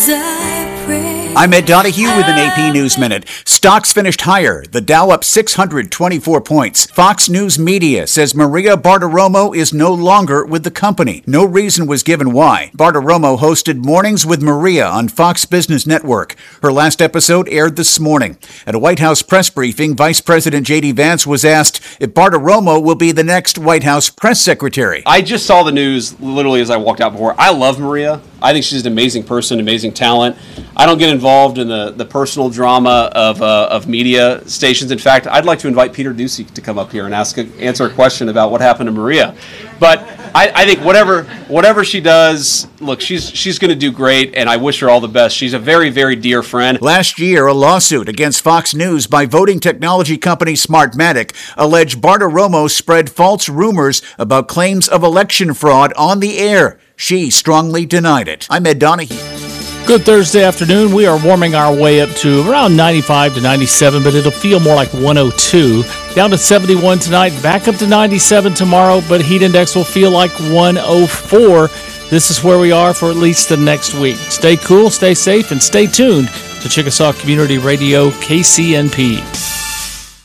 I'm Ed Donahue with an AP News Minute. Stocks finished higher. The Dow up 624 points. Fox News Media says Maria Bartiromo is no longer with the company. No reason was given why. Bartiromo hosted Mornings with Maria on Fox Business Network. Her last episode aired this morning. At a White House press briefing, Vice President J.D. Vance was asked if Bartiromo will be the next White House press secretary. I just saw the news literally as I walked out before. I love Maria. I think she's an amazing person, amazing talent. I don't get involved in the personal drama of media stations. In fact, I'd like to invite Peter Doocy to come up here and answer a question about what happened to Maria. But I think whatever she does, look, she's going to do great, and I wish her all the best. She's a very, very dear friend. Last year, a lawsuit against Fox News by voting technology company Smartmatic alleged Bartiromo spread false rumors about claims of election fraud on the air. She strongly denied it. I'm Ed Donahue. Good Thursday afternoon. We are warming our way up to around 95 to 97, but it'll feel more like 102. Down to 71 tonight, back up to 97 tomorrow, but heat index will feel like 104. This is where we are for at least the next week. Stay cool, stay safe, and stay tuned to Chickasaw Community Radio, KCNP.